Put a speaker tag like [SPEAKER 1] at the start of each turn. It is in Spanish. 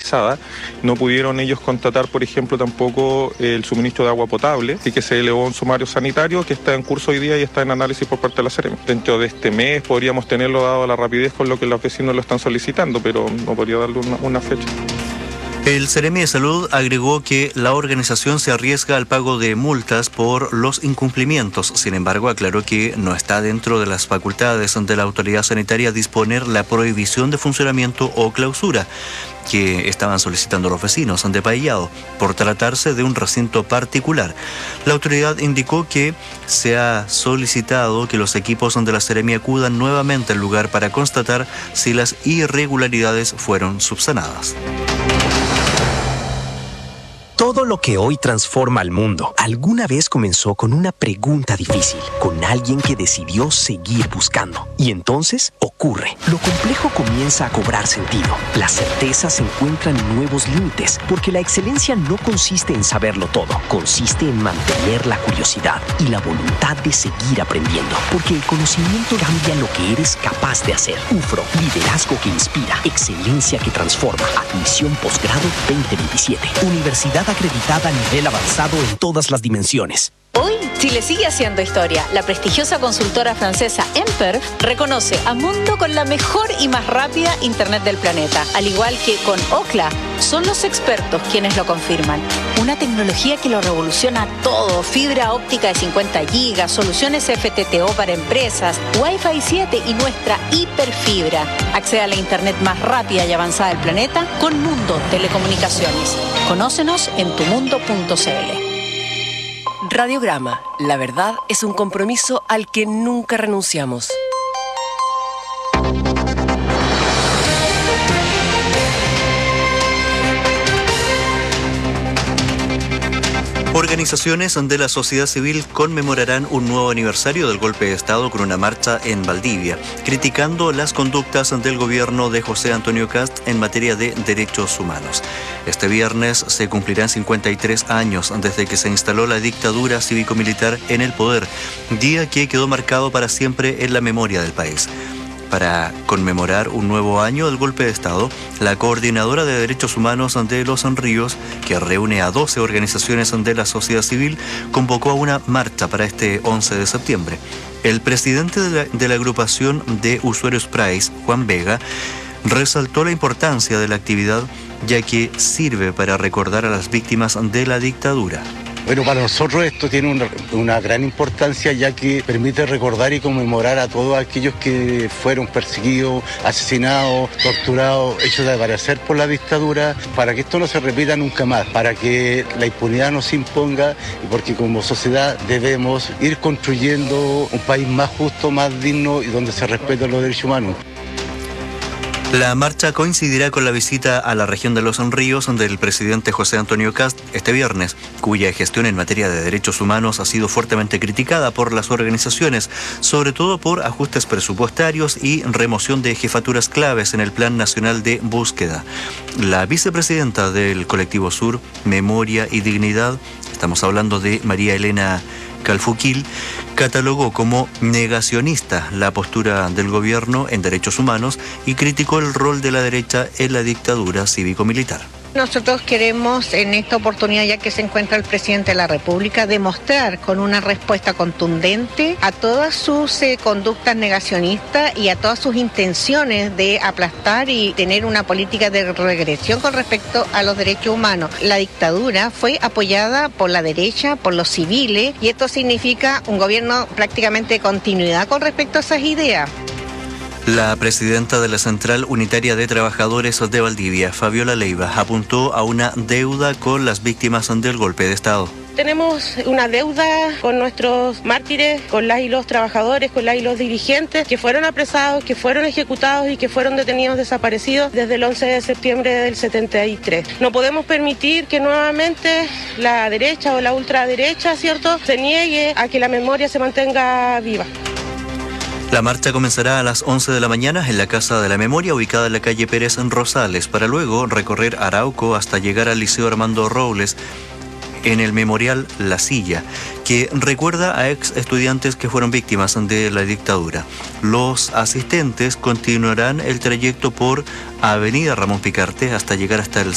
[SPEAKER 1] paralizada. No pudieron ellos contratar, por ejemplo, tampoco el suministro de agua potable, así que se elevó un sumario sanitario que está en curso hoy día y está en análisis por parte de la Seremi. Dentro de este mes podríamos tenerlo, dado la rapidez con lo que los vecinos lo están solicitando, pero no podría darle una fecha.
[SPEAKER 2] El Seremi de Salud agregó que la organización se arriesga al pago de multas por los incumplimientos. Sin embargo, aclaró que no está dentro de las facultades de la autoridad sanitaria disponer la prohibición de funcionamiento o clausura que estaban solicitando los vecinos de Paillado por tratarse de un recinto particular. La autoridad indicó que se ha solicitado que los equipos de la Seremi acudan nuevamente al lugar para constatar si las irregularidades fueron subsanadas.
[SPEAKER 3] Todo lo que hoy transforma al mundo alguna vez comenzó con una pregunta difícil, con alguien que decidió seguir buscando. Y entonces ocurre. Lo complejo comienza a cobrar sentido. Las certezas encuentran nuevos límites, porque la excelencia no consiste en saberlo todo, consiste en mantener la curiosidad y la voluntad de seguir aprendiendo, porque el conocimiento cambia lo que eres capaz de hacer. UFRO, liderazgo que inspira, excelencia que transforma. Admisión posgrado 2027. Universidad acreditada a nivel avanzado en todas las dimensiones.
[SPEAKER 4] Hoy, Chile sigue haciendo historia. La prestigiosa consultora francesa Emper reconoce a Mundo con la mejor y más rápida Internet del planeta. Al igual que con Ookla, son los expertos quienes lo confirman. Una tecnología que lo revoluciona todo. Fibra óptica de 50 gigas, soluciones FTTO para empresas, Wi-Fi 7 y nuestra hiperfibra. Accede a la Internet más rápida y avanzada del planeta con Mundo Telecomunicaciones. Conócenos en tumundo.cl.
[SPEAKER 5] Radiograma. La verdad es un compromiso al que nunca renunciamos.
[SPEAKER 2] Organizaciones de la sociedad civil conmemorarán un nuevo aniversario del golpe de Estado con una marcha en Valdivia, criticando las conductas del gobierno de José Antonio Kast en materia de derechos humanos. Este viernes se cumplirán 53 años desde que se instaló la dictadura cívico-militar en el poder, día que quedó marcado para siempre en la memoria del país. Para conmemorar un nuevo año del golpe de Estado, la Coordinadora de Derechos Humanos de Los Ríos, que reúne a 12 organizaciones de la sociedad civil, convocó a una marcha para este 11 de septiembre. El presidente de la agrupación de usuarios Price, Juan Vega, resaltó la importancia de la actividad, ya que sirve para recordar a las víctimas de la dictadura.
[SPEAKER 6] Bueno, para nosotros esto tiene una gran importancia, ya que permite recordar y conmemorar a todos aquellos que fueron perseguidos, asesinados, torturados, hechos desaparecer por la dictadura, para que esto no se repita nunca más, para que la impunidad no se imponga, y porque como sociedad debemos ir construyendo un país más justo, más digno y donde se respeten los derechos humanos.
[SPEAKER 2] La marcha coincidirá con la visita a la región de Los Ríos del presidente José Antonio Kast este viernes, cuya gestión en materia de derechos humanos ha sido fuertemente criticada por las organizaciones, sobre todo por ajustes presupuestarios y remoción de jefaturas claves en el Plan Nacional de Búsqueda. La vicepresidenta del Colectivo Sur, Memoria y Dignidad, estamos hablando de María Elena Calfuquil, catalogó como negacionista la postura del gobierno en derechos humanos y criticó el rol de la derecha en la dictadura cívico-militar.
[SPEAKER 7] Nosotros queremos en esta oportunidad, ya que se encuentra el presidente de la República, demostrar con una respuesta contundente a todas sus conductas negacionistas y a todas sus intenciones de aplastar y tener una política de regresión con respecto a los derechos humanos. La dictadura fue apoyada por la derecha, por los civiles, y esto significa un gobierno prácticamente de continuidad con respecto a esas ideas.
[SPEAKER 2] La presidenta de la Central Unitaria de Trabajadores de Valdivia, Fabiola Leiva, apuntó a una deuda con las víctimas del golpe de Estado.
[SPEAKER 8] Tenemos una deuda con nuestros mártires, con las y los trabajadores, con las y los dirigentes que fueron apresados, que fueron ejecutados y que fueron detenidos, desaparecidos desde el 11 de septiembre del 73. No podemos permitir que nuevamente la derecha o la ultraderecha, ¿cierto?, se niegue a que la memoria se mantenga viva.
[SPEAKER 2] La marcha comenzará a las 11 de la mañana en la Casa de la Memoria, ubicada en la calle Pérez en Rosales, para luego recorrer Arauco hasta llegar al Liceo Armando Robles, en el memorial La Silla, que recuerda a ex estudiantes que fueron víctimas de la dictadura. Los asistentes continuarán el trayecto por Avenida Ramón Picarte hasta llegar hasta el